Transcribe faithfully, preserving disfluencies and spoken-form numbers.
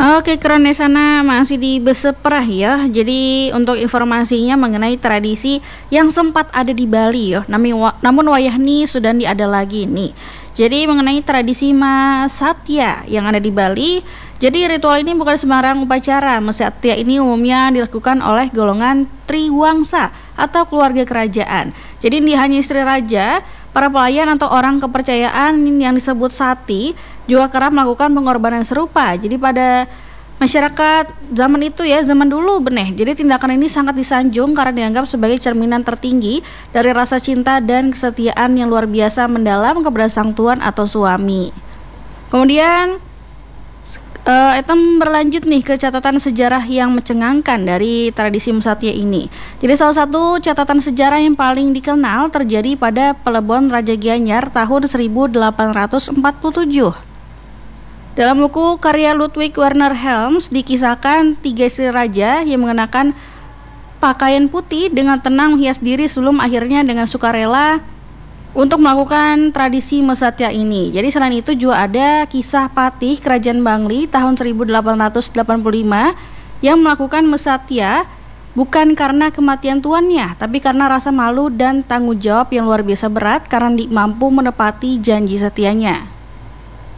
Oke, keren di sana masih di Beseprah ya. Jadi untuk informasinya mengenai tradisi yang sempat ada di Bali ya. Namun, namun wayahni sudah tidak ada lagi nih. Jadi mengenai tradisi Masatya yang ada di Bali. Jadi ritual ini bukan sembarang upacara. Masatya ini umumnya dilakukan oleh golongan Triwangsa atau keluarga kerajaan. Jadi ini hanya istri raja, para pelayan atau orang kepercayaan yang disebut sati juga kerap melakukan pengorbanan serupa. Jadi pada masyarakat zaman itu ya, zaman dulu beneh. Jadi tindakan ini sangat disanjung karena dianggap sebagai cerminan tertinggi dari rasa cinta dan kesetiaan yang luar biasa mendalam kepada sang tuan atau suami. Kemudian uh, Etem berlanjut nih ke catatan sejarah yang mencengangkan dari tradisi Masatya ini. Jadi salah satu catatan sejarah yang paling dikenal terjadi pada Pelebon Raja Gianyar tahun seribu delapan ratus empat puluh tujuh. Dalam buku karya Ludwig Werner Helms dikisahkan tiga istri raja yang mengenakan pakaian putih dengan tenang menghias diri sebelum akhirnya dengan sukarela untuk melakukan tradisi Masatya ini. Jadi selain itu juga ada kisah Patih Kerajaan Bangli tahun seribu delapan ratus delapan puluh lima yang melakukan Masatya bukan karena kematian tuannya, tapi karena rasa malu dan tanggung jawab yang luar biasa berat karena mampu menepati janji setianya.